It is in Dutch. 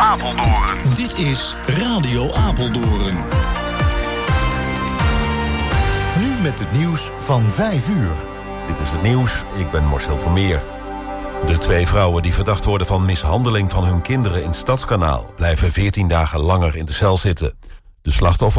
Apeldoorn. Dit is Radio Apeldoorn. Nu met het nieuws van 5 uur. Dit is het nieuws, ik ben Marcel Vermeer. De 2 vrouwen die verdacht worden van mishandeling van hun kinderen in Stadskanaal blijven 14 dagen langer in de cel zitten. De slachtoffers